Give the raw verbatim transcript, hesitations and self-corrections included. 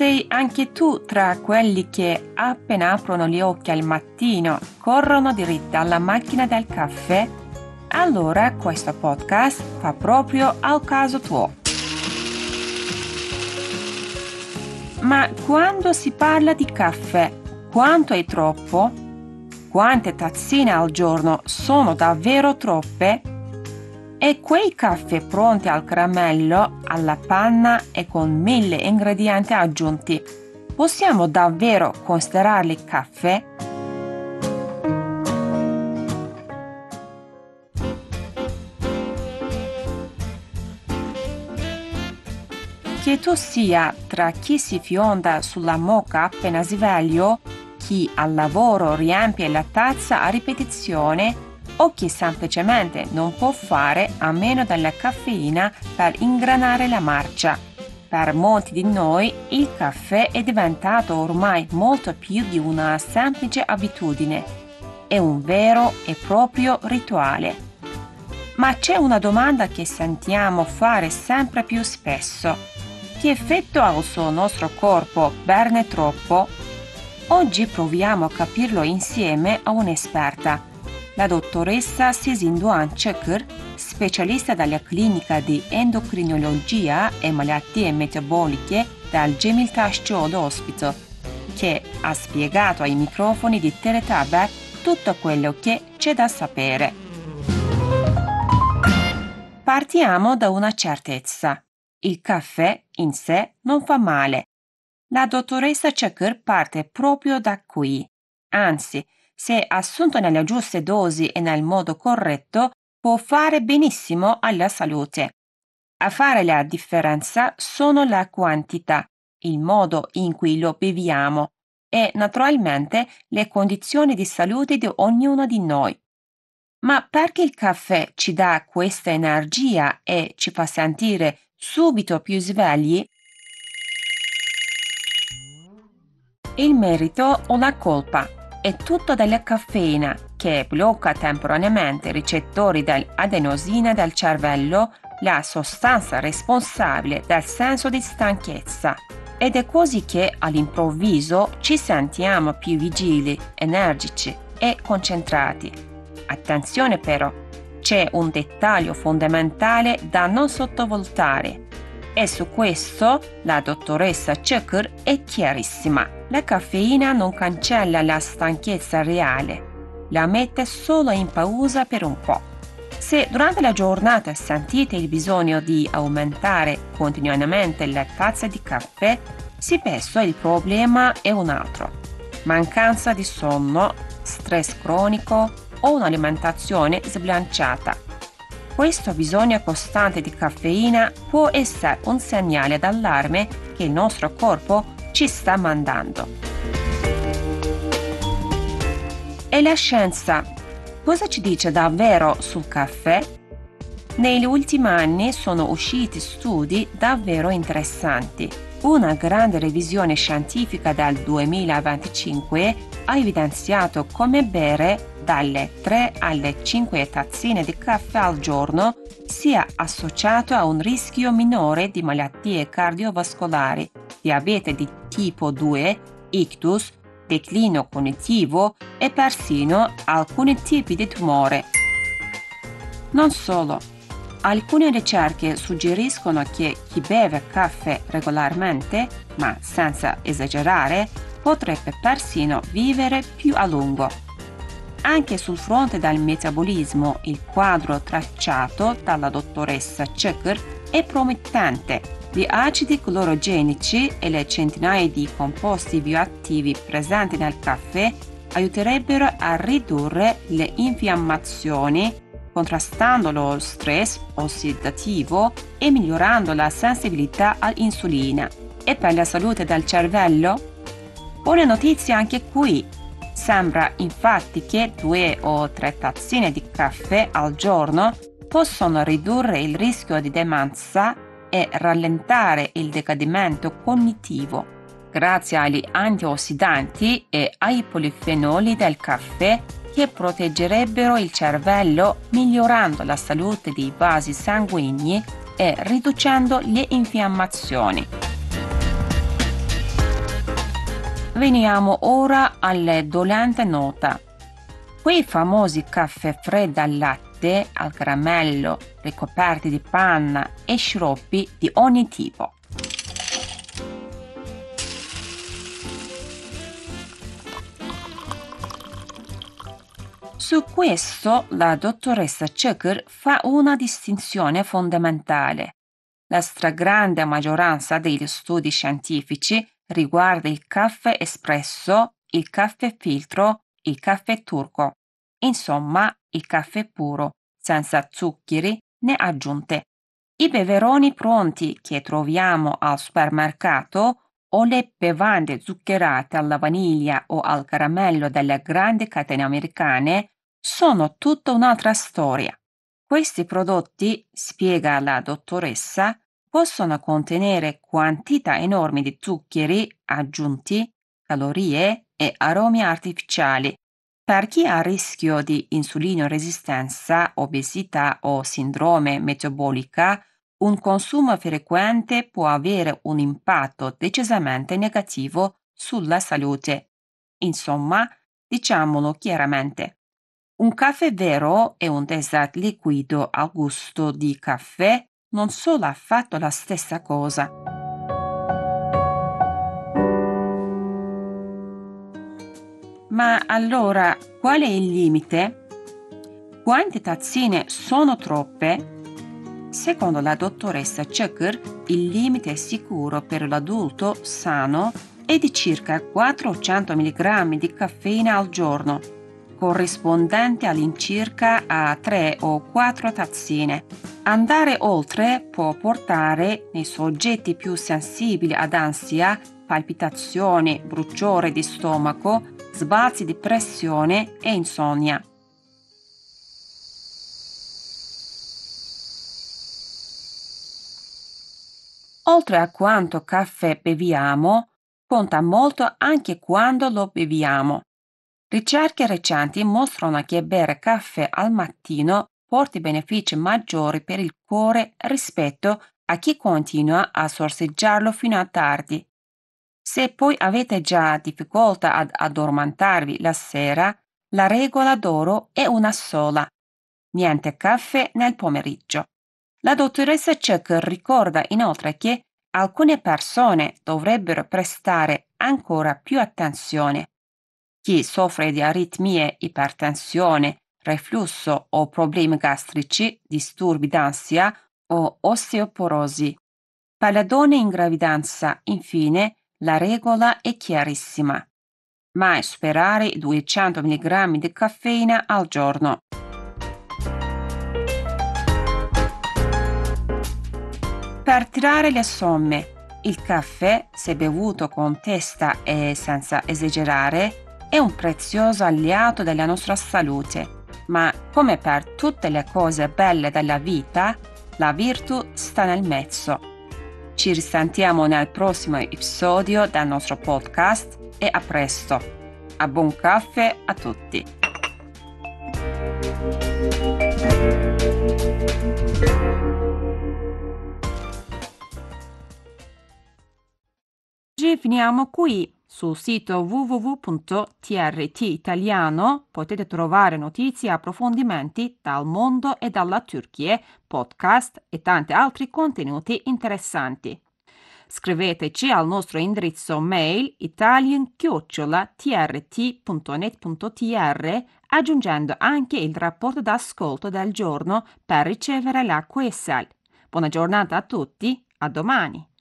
sei anche tu tra quelli che appena aprono gli occhi al mattino corrono diritti alla macchina del caffè? Allora questo podcast fa proprio al caso tuo. Ma quando si parla di caffè, quanto è troppo? Quante tazzine al giorno sono davvero troppe? E quei caffè pronti al caramello, alla panna e con mille ingredienti aggiunti, possiamo davvero considerarli caffè? Che tu sia tra chi si fionda sulla moka appena sveglio, chi al lavoro riempie la tazza a ripetizione o chi semplicemente non può fare a meno della caffeina per ingranare la marcia. Per molti di noi il caffè è diventato ormai molto più di una semplice abitudine, è un vero e proprio rituale. Ma c'è una domanda che sentiamo fare sempre più spesso. Che effetto ha sul nostro corpo berne troppo? Oggi proviamo a capirlo insieme a un'esperta, la dottoressa Sezinduan Chakır, specialista della clinica di endocrinologia e malattie metaboliche del Cemil Taşçıoğlu Hospital, che ha spiegato ai microfoni di Teletaber tutto quello che c'è da sapere. Partiamo da una certezza. Il caffè in sé non fa male. La dottoressa Chakır parte proprio da qui. Anzi, se assunto nelle giuste dosi e nel modo corretto, può fare benissimo alla salute. A fare la differenza sono la quantità, il modo in cui lo beviamo e naturalmente le condizioni di salute di ognuno di noi. Ma perché il caffè ci dà questa energia e ci fa sentire subito più svegli? Il merito o la colpa è tutto della caffeina che blocca temporaneamente i ricettori dell'adenosina del cervello, la sostanza responsabile del senso di stanchezza. Ed è così che all'improvviso ci sentiamo più vigili, energici e concentrati. Attenzione però, c'è un dettaglio fondamentale da non sottovalutare e su questo la dottoressa Chakır è chiarissima. La caffeina non cancella la stanchezza reale, la mette solo in pausa per un po'. Se durante la giornata sentite il bisogno di aumentare continuamente la tazza di caffè, spesso il problema è un altro. Mancanza di sonno, stress cronico o un'alimentazione sbilanciata. Questo bisogno costante di caffeina può essere un segnale d'allarme che il nostro corpo ci sta mandando. E la scienza cosa ci dice davvero sul caffè? Negli ultimi anni sono usciti studi davvero interessanti. Una grande revisione scientifica del duemilaventicinque ha evidenziato come bere dalle tre alle cinque tazzine di caffè al giorno sia associato a un rischio minore di malattie cardiovascolari, diabete di tipo due, ictus, declino cognitivo e persino alcuni tipi di tumore. Non solo, alcune ricerche suggeriscono che chi beve caffè regolarmente, ma senza esagerare, potrebbe persino vivere più a lungo. Anche sul fronte del metabolismo, il quadro tracciato dalla dottoressa Chakır è promettente. Gli acidi clorogenici e le centinaia di composti bioattivi presenti nel caffè aiuterebbero a ridurre le infiammazioni, contrastando lo stress ossidativo e migliorando la sensibilità all'insulina. E per la salute del cervello? Buone notizie anche qui! Sembra infatti che due o tre tazzine di caffè al giorno possono ridurre il rischio di demenza e rallentare il decadimento cognitivo. Grazie agli antiossidanti e ai polifenoli del caffè che proteggerebbero il cervello migliorando la salute dei vasi sanguigni e riducendo le infiammazioni. Veniamo ora alle dolente nota. Quei famosi caffè freddi al latte, al caramello, ricoperti di panna e sciroppi di ogni tipo. Su questo la dottoressa Checker fa una distinzione fondamentale. La stragrande maggioranza degli studi scientifici riguarda il caffè espresso, il caffè filtro, il caffè turco, insomma il caffè puro, senza zuccheri né aggiunte. I beveroni pronti che troviamo al supermercato o le bevande zuccherate alla vaniglia o al caramello delle grandi catene americane sono tutta un'altra storia. Questi prodotti, spiega la dottoressa, possono contenere quantità enormi di zuccheri aggiunti, calorie e aromi artificiali. Per chi ha rischio di insulinoresistenza, obesità o sindrome metabolica, un consumo frequente può avere un impatto decisamente negativo sulla salute. Insomma, diciamolo chiaramente. Un caffè vero e un dessert liquido a gusto di caffè non solo ha fatto la stessa cosa. Ma allora, qual è il limite? Quante tazzine sono troppe? Secondo la dottoressa Checker, il limite sicuro per l'adulto sano è di circa quattrocento milligrammi di caffeina al giorno, corrispondente all'incirca a tre o quattro tazzine. Andare oltre può portare nei soggetti più sensibili ad ansia, palpitazioni, bruciore di stomaco, sbalzi di pressione e insonnia. Oltre a quanto caffè beviamo, conta molto anche quando lo beviamo. Ricerche recenti mostrano che bere caffè al mattino porti benefici maggiori per il cuore rispetto a chi continua a sorseggiarlo fino a tardi. Se poi avete già difficoltà ad addormentarvi la sera, la regola d'oro è una sola: niente caffè nel pomeriggio. La dottoressa Check ricorda inoltre che alcune persone dovrebbero prestare ancora più attenzione. Chi soffre di aritmie, ipertensione, reflusso o problemi gastrici, disturbi d'ansia o osteoporosi. Per le donne in gravidanza, infine, la regola è chiarissima: mai superare i duecento milligrammi di caffeina al giorno. Per tirare le somme, il caffè, se bevuto con testa e senza esagerare, è un prezioso alleato della nostra salute, ma come per tutte le cose belle della vita, la virtù sta nel mezzo. Ci risentiamo nel prossimo episodio del nostro podcast e a presto. A buon caffè a tutti! Oggi finiamo qui. Sul sito w w w punto t r t italiano potete trovare notizie e approfondimenti dal mondo e dalla Turchia, podcast e tanti altri contenuti interessanti. Scriveteci al nostro indirizzo mail italian chiocciola t r t punto net punto t r aggiungendo anche il rapporto d'ascolto del giorno per ricevere la Q S L. Buona giornata a tutti, a domani!